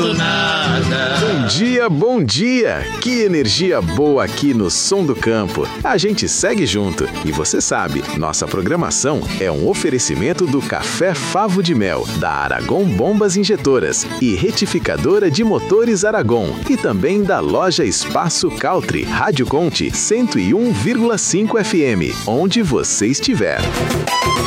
sinto nada. Bom dia! Que energia boa aqui no Som do Campo. A gente segue junto e você sabe, nossa programação é um oferecimento do Café Favo de Mel, da Aragon Bombas Injetoras e Retificadora de Motores Aragon e também da loja Espaço Caltri, Rádio Conte 101,5 FM, onde você estiver.